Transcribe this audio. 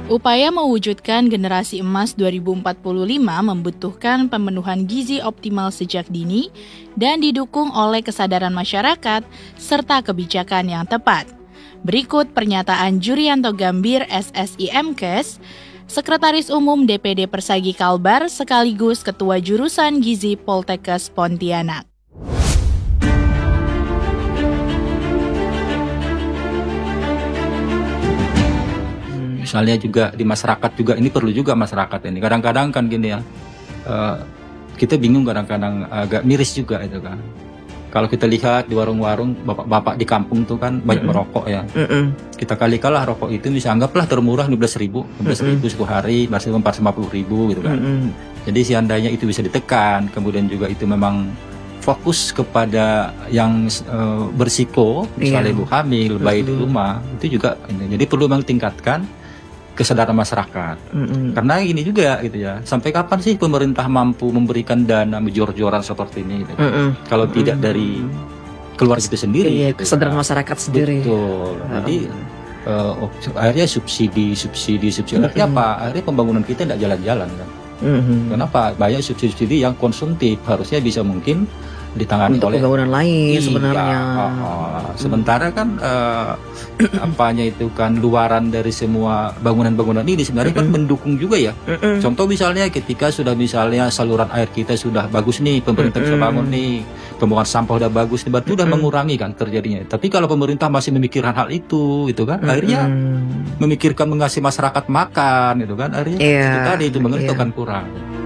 Upaya mewujudkan generasi emas 2045 membutuhkan pemenuhan gizi optimal sejak dini dan didukung oleh kesadaran masyarakat serta kebijakan yang tepat. Berikut pernyataan Jurianto Gambir SSI MKes, Sekretaris Umum DPD Persagi Kalbar sekaligus Ketua Jurusan Gizi Poltekkes Pontianak. Misalnya juga di masyarakat juga, ini perlu juga masyarakat ini. Kadang-kadang kan gini ya, kita bingung kadang-kadang agak miris juga itu kan. Kalau kita lihat di warung-warung, bapak-bapak di kampung tuh kan banyak merokok ya. Kita kali-kalah rokok itu bisa anggaplah termurah 15.000 satu hari, masih 450.000 gitu kan. Jadi seandainya itu bisa ditekan, kemudian juga itu memang fokus kepada yang bersiko, misalnya ibu hamil, bayi di rumah, itu juga ini. Jadi perlu memang tingkatkan kesadaran masyarakat. Karena ini juga gitu ya, sampai kapan sih pemerintah mampu memberikan dana jor-joran seperti ini gitu. Kalau tidak dari keluarga itu sendiri, gitu, kesadaran masyarakat sendiri. Betul. Jadi akhirnya subsidi akhirnya apa? Akhirnya pembangunan kita tidak jalan-jalan kan. Kenapa? Banyak subsidi yang konsumtif, harusnya bisa mungkin ditangani untuk oleh pembangunan lain sebenarnya. Sementara kan apanya itu kan luaran dari semua bangunan-bangunan ini sebenarnya kan mendukung juga ya. Contoh misalnya ketika sudah misalnya saluran air kita sudah bagus nih, pemerintah bisa bangun nih, pembuangan sampah udah bagus nih, berarti udah mengurangi kan terjadinya. Tapi kalau pemerintah masih memikirkan hal itu kan akhirnya memikirkan mengasih masyarakat makan itu kan akhirnya itu tadi itu kan kurang.